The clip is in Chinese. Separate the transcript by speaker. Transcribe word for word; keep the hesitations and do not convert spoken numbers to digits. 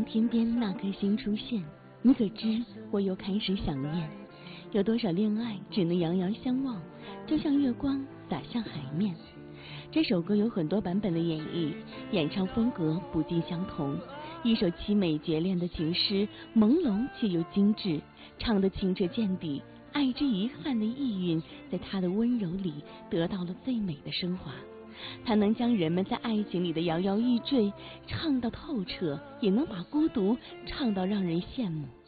Speaker 1: 当天边那颗星出现，你可知我又开始想念？有多少恋爱只能遥遥相望，就像月光洒向海面。这首歌有很多版本的演绎，演唱风格不尽相同。一首凄美绝恋的情诗，朦胧却又精致，唱得清澈见底，爱之遗憾的意蕴在他的温柔里得到了最美的升华。他能将人们在爱情里的摇摇欲坠唱到透彻，也能把孤独唱到让人羡慕。